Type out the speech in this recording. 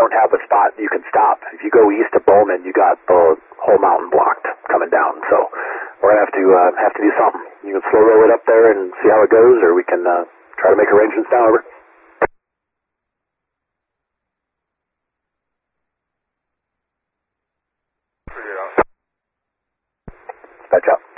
don't have a spot you can stop. If you go east of Bowman, you got the whole mountain blocked coming down. So we're gonna have to do something. You can slow roll it up there and see how it goes, or we can try to make arrangements now. Over. Dispatch out.